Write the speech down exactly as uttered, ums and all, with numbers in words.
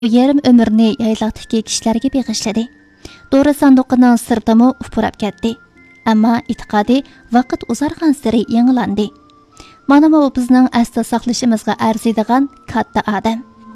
yarim ömürni yayloqdagi kishilarga bag'ishladi. Dori sanduqining sirtimi ufurab ketdi. Ammo e'tiqodi vaqt uzargan sari yangilandi. Mana bu bizning asli saqlashimizga arziydigan katta odam.